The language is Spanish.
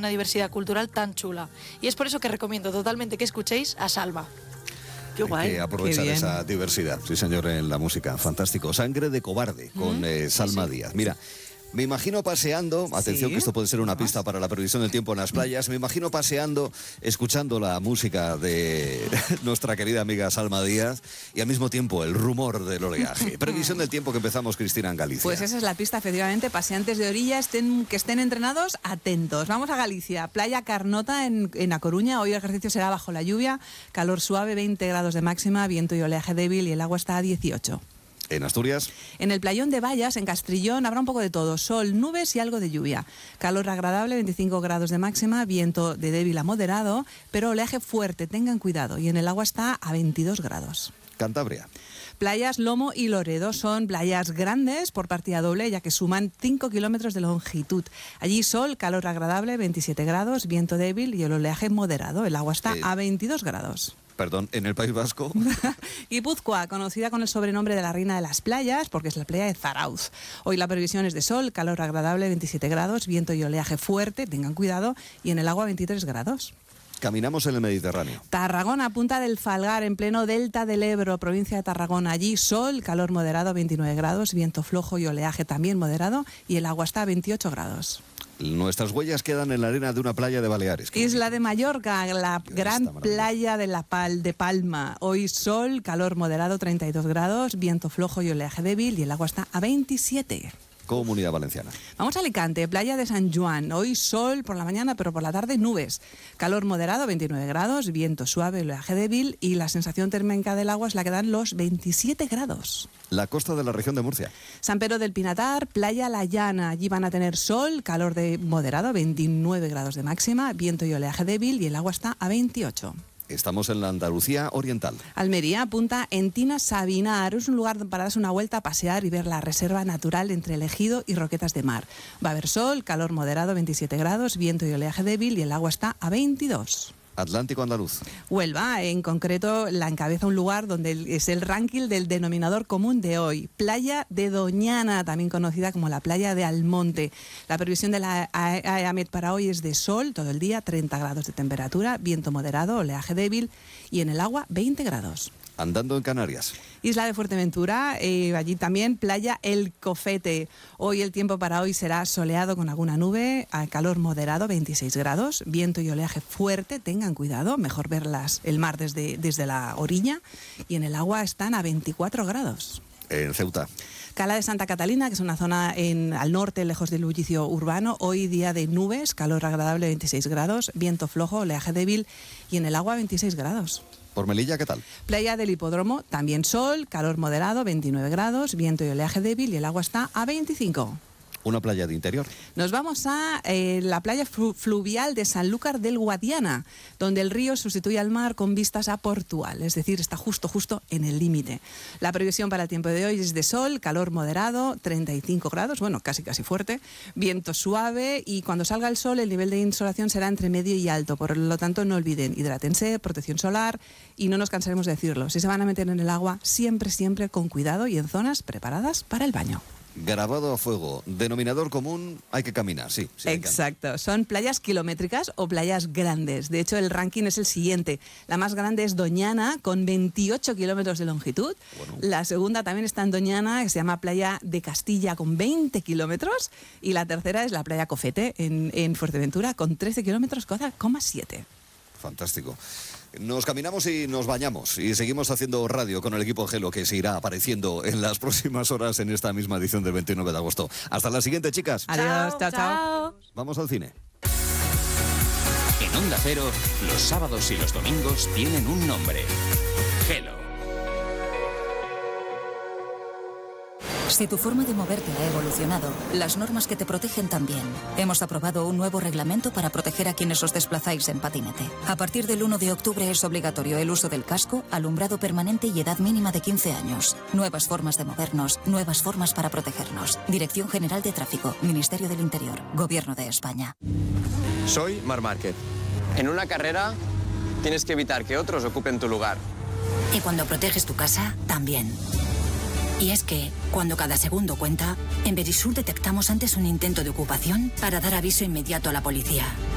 una diversidad cultural tan chula. Y es por eso que recomiendo totalmente que escuchéis a Salva. Qué guay. Hay que aprovechar esa diversidad, sí señor, en la música. Fantástico. Sangre de cobarde con Salma Díaz. Mira, me imagino paseando, atención que esto puede ser una pista para la previsión del tiempo en las playas, me imagino paseando, escuchando la música de nuestra querida amiga Salma Díaz y al mismo tiempo el rumor del oleaje. Previsión del tiempo que empezamos, Cristina, en Galicia. Pues esa es la pista, efectivamente. Paseantes de orilla que estén entrenados, atentos. Vamos a Galicia, Playa Carnota en A Coruña. Hoy el ejercicio será bajo la lluvia, calor suave, 20 grados de máxima, viento y oleaje débil y el agua está a 18. ¿En Asturias? En el playón de Vallas, en Castrillón, habrá un poco de todo. Sol, nubes y algo de lluvia. Calor agradable, 25 grados de máxima, viento de débil a moderado, pero oleaje fuerte, tengan cuidado. Y en el agua está a 22 grados. Cantabria. Playas Lomo y Loredo son playas grandes por partida doble, ya que suman 5 kilómetros de longitud. Allí sol, calor agradable, 27 grados, viento débil y el oleaje moderado. El agua está a 22 grados. Perdón, ¿en el País Vasco? Guipúzcoa, conocida con el sobrenombre de la reina de las playas, porque es la playa de Zarauz. Hoy la previsión es de sol, calor agradable, 27 grados, viento y oleaje fuerte, tengan cuidado, y en el agua 23 grados. Caminamos en el Mediterráneo. Tarragona, Punta del Falgar, en pleno delta del Ebro, provincia de Tarragona. Allí sol, calor moderado, 29 grados, viento flojo y oleaje también moderado, y el agua está a 28 grados. Nuestras huellas quedan en la arena de una playa de Baleares. Isla de Mallorca, la gran playa de Palma. Hoy sol, calor moderado, 32 grados, viento flojo y oleaje débil, y el agua está a 27. Comunidad Valenciana. Vamos a Alicante, playa de San Juan. Hoy sol por la mañana, pero por la tarde nubes. Calor moderado, 29 grados, viento suave, oleaje débil, y la sensación térmica del agua es la que dan los 27 grados. La costa de la región de Murcia. San Pedro del Pinatar, playa La Llana. Allí van a tener sol, calor de moderado, 29 grados de máxima, viento y oleaje débil, y el agua está a 28. Estamos en la Andalucía oriental. Almería, Punta Entina Sabinar. Es un lugar para darse una vuelta a pasear y ver la reserva natural entre el ejido y roquetas de mar. Va a haber sol, calor moderado, 27 grados, viento y oleaje débil, y el agua está a 22. Atlántico andaluz. Huelva, en concreto, la encabeza un lugar donde es el ranking del denominador común de hoy. Playa de Doñana, también conocida como la playa de Almonte. La previsión de la AEMET para hoy es de sol todo el día, 30 grados de temperatura, viento moderado, oleaje débil, y en el agua 20 grados. Andando en Canarias. Isla de Fuerteventura, allí también playa El Cofete. Hoy el tiempo para hoy será soleado con alguna nube, a calor moderado, 26 grados, viento y oleaje fuerte, tengan cuidado, mejor ver el mar desde la orilla, y en el agua están a 24 grados. En Ceuta. Cala de Santa Catalina, que es una zona al norte, lejos del bullicio urbano. Hoy día de nubes, calor agradable, 26 grados, viento flojo, oleaje débil, y en el agua 26 grados. ¿Por Melilla qué tal? Playa del Hipódromo, también sol, calor moderado, 29 grados, viento y oleaje débil, y el agua está a 25. Una playa de interior. Nos vamos a la playa fluvial de Sanlúcar del Guadiana, donde el río sustituye al mar con vistas a Portugal, es decir, está justo en el límite. La previsión para el tiempo de hoy es de sol, calor moderado, 35 grados, bueno, casi fuerte, viento suave, y cuando salga el sol el nivel de insolación será entre medio y alto. Por lo tanto, no olviden, hidrátense, protección solar, y no nos cansaremos de decirlo, si se van a meter en el agua, siempre con cuidado y en zonas preparadas para el baño. Grabado a fuego, denominador común, hay que caminar, sí. Exacto, son playas kilométricas o playas grandes. De hecho, el ranking es el siguiente. La más grande es Doñana, con 28 kilómetros de longitud. Bueno. La segunda también está en Doñana, que se llama Playa de Castilla, con 20 kilómetros. Y la tercera es la Playa Cofete, en Fuerteventura, con 13 kilómetros, 7. Fantástico. Nos caminamos y nos bañamos y seguimos haciendo radio con el equipo Gelo, que se irá apareciendo en las próximas horas en esta misma edición del 29 de agosto. Hasta la siguiente, chicas. Adiós, chao. Vamos al cine. En Onda Cero, los sábados y los domingos tienen un nombre: Gelo. Si tu forma de moverte ha evolucionado, las normas que te protegen también. Hemos aprobado un nuevo reglamento para proteger a quienes os desplazáis en patinete. A partir del 1 de octubre es obligatorio el uso del casco, alumbrado permanente y edad mínima de 15 años. Nuevas formas de movernos, nuevas formas para protegernos. Dirección General de Tráfico, Ministerio del Interior, Gobierno de España. Soy Marc Márquez. En una carrera tienes que evitar que otros ocupen tu lugar. Y cuando proteges tu casa, también. Y es que, cuando cada segundo cuenta, en Verisur detectamos antes un intento de ocupación para dar aviso inmediato a la policía.